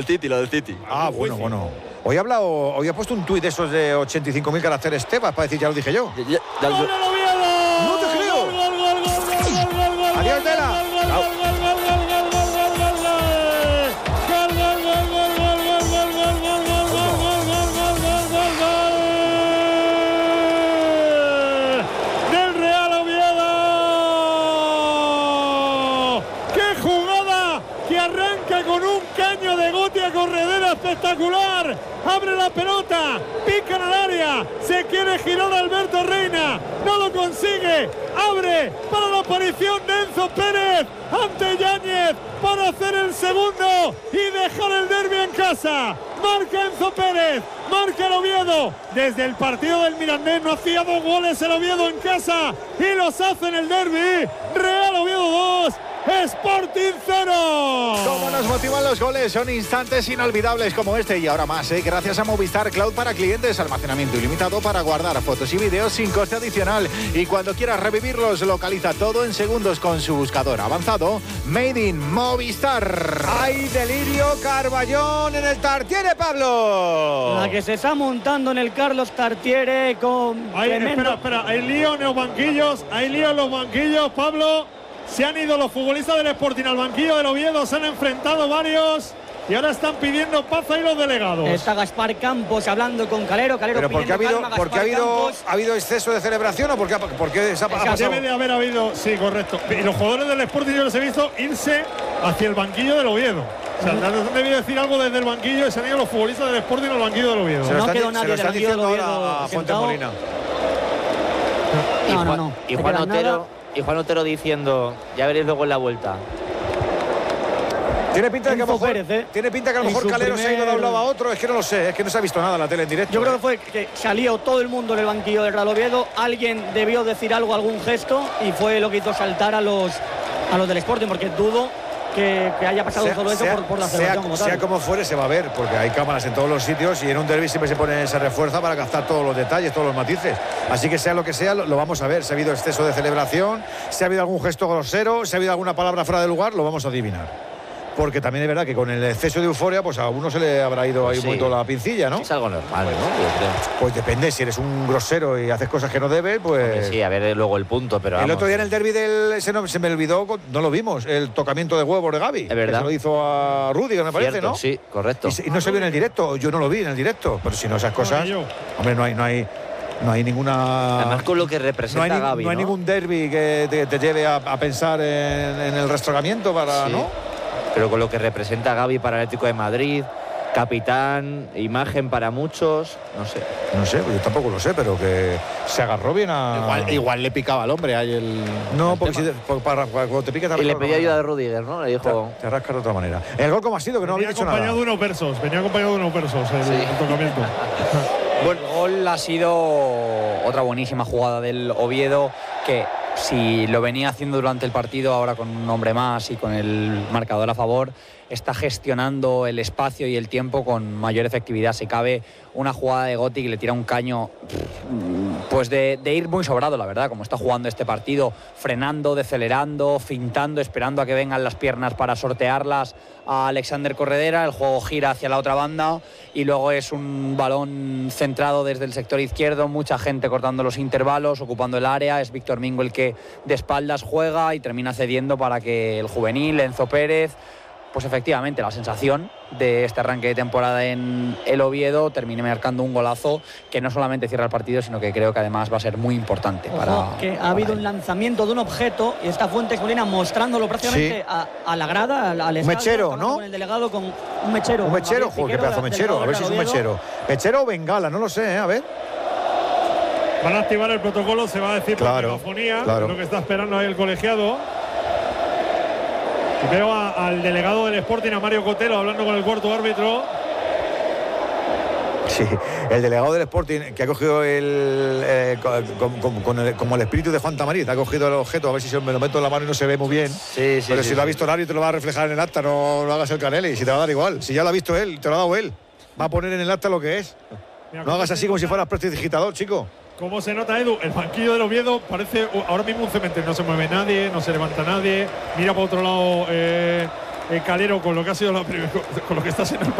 del City. Ah, bueno. Hoy ha puesto un tuit de esos de 85.000 caracteres Tebas para decir, ya lo dije yo. ¡Gol del Oviedo! ¡No te creo! ¡Gol! ¡Adiós, Tela! ¡Del Real Oviedo! ¡Qué jugada! Que arranca con un caño de Guti a corredera espectacular. Abre la pelota, pica en el área, se quiere girar Alberto Reina, no lo consigue, abre para la aparición de Enzo Pérez ante Yáñez para hacer el segundo y dejar el derbi en casa. Marca Enzo Pérez, marca el Oviedo. Desde el partido del Mirandés no hacía 2 goles el Oviedo en casa y los hace en el derbi. Real Oviedo 2, Sporting 0. ¿Cómo nos motivan los goles? Son instantes inolvidables como este y ahora más, gracias a Movistar Cloud para clientes, almacenamiento ilimitado para guardar fotos y vídeos sin coste adicional. Y cuando quieras revivirlos, localiza todo en segundos con su buscador avanzado Made in Movistar. ¡Hay delirio Carballón en el Tartiere, Pablo! La que se está montando en el Carlos Tartiere con... Espera, hay lío en los banquillos, Pablo. Se han ido los futbolistas del Sporting al banquillo del Oviedo, se han enfrentado varios y ahora están pidiendo paz ahí los delegados. Está Gaspar Campos hablando con Calero. ¿Pero por qué ha habido exceso de celebración o por qué ha pasado? Debe de haber habido, sí, correcto. Y los jugadores del Sporting yo les he visto irse hacia el banquillo del Oviedo. O sea, han debido decir algo desde el banquillo y se han ido los futbolistas del Sporting al banquillo del Oviedo. No quedó nadie del banquillo del Oviedo a Fuente Molina. No. Y Juan Otero diciendo, ya veréis luego en la vuelta. Tiene pinta de que Tiene pinta que a lo mejor Calero se ha ido de un lado a otro. Es que no lo sé, es que no se ha visto nada en la tele en directo. Yo creo que fue que salió todo el mundo en el banquillo del Real Oviedo. Alguien debió decir algo, algún gesto, y fue lo que hizo saltar a los del Sporting, porque dudo que haya pasado todo eso por la celebración como tal. Sea como fuere, se va a ver, porque hay cámaras en todos los sitios y en un derbi siempre se refuerza para captar todos los detalles, todos los matices. Así que sea lo que sea, lo vamos a ver. Si ha habido exceso de celebración, si ha habido algún gesto grosero, si ha habido alguna palabra fuera de lugar, lo vamos a adivinar. Porque también es verdad que con el exceso de euforia, pues a uno se le habrá ido ahí un poquito la pincilla, ¿no? Es algo normal, ¿no? Yo creo. Pues depende, si eres un grosero y haces cosas que no debes, pues... Hombre, sí, a ver luego el punto, pero el vamos. otro día en el derbi se me olvidó, no lo vimos, el tocamiento de huevos de Gavi. Es verdad. Que se lo hizo a Rudiger, me parece, Cierto, ¿no? Sí, correcto. Y no se vio en el directo, yo no lo vi en el directo, pero si no esas cosas... Hombre, no hay ninguna... Además con lo que representa Gavi, no hay ningún derbi que te lleve a pensar en el rastrojamiento para... Sí. ¿no? Pero con lo que representa Gavi para el Atlético de Madrid, capitán, imagen para muchos, no sé. No sé, pues yo tampoco lo sé, pero que se agarró bien a... Igual le picaba al hombre ahí el... No, porque cuando te pica te Y le rasca pedía ayuda de Rudiger, ¿no? Le dijo... Te rasca de otra manera. ¿El gol cómo ha sido? Que no había hecho nada. Venía acompañado de unos versos el tocamiento. Bueno, el gol ha sido otra buenísima jugada del Oviedo, que si lo venía haciendo durante el partido, ahora con un hombre más y con el marcador a favor, está gestionando el espacio y el tiempo con mayor efectividad. Si cabe, una jugada de Gotti que le tira un caño, pues de ir muy sobrado, la verdad, como está jugando este partido, frenando, decelerando, fintando, esperando a que vengan las piernas para sortearlas a Alexander Corredera. El juego gira hacia la otra banda y luego es un balón centrado desde el sector izquierdo, mucha gente cortando los intervalos, ocupando el área. Es Víctor Mingo el que de espaldas juega y termina cediendo para que el juvenil, Enzo Pérez, pues efectivamente la sensación de este arranque de temporada en el Oviedo termine marcando un golazo que no solamente cierra el partido, sino que creo que además va a ser muy importante. Que ha habido un lanzamiento de un objeto y está Fuentes Molina mostrándolo prácticamente a la grada, al estadio. Mechero, ¿no? Con el delegado, con un mechero. Un mechero, joder, qué pedazo de mechero. A ver si es un mechero. Mechero o bengala, no lo sé, a ver. Van a activar el protocolo, se va a decir por megafonía, lo que está esperando ahí el colegiado. Y veo al delegado del Sporting, a Mario Cotelo, hablando con el cuarto árbitro. Sí, el delegado del Sporting, que ha cogido como el espíritu de Juan Tamariz, ha cogido el objeto, a ver si me lo meto en la mano y no se ve muy bien. Sí, pero si lo ha visto nadie te lo va a reflejar en el acta, no hagas el caneli, si te va a dar igual. Si ya lo ha visto él, te lo ha dado él. Va a poner en el acta lo que es. No hagas así como si fueras prestidigitador, chico. ¿Cómo se nota, Edu? El banquillo del Oviedo parece ahora mismo un cementerio. No se mueve nadie, no se levanta nadie. Mira por otro lado Calero con lo que ha sido con lo que está haciendo el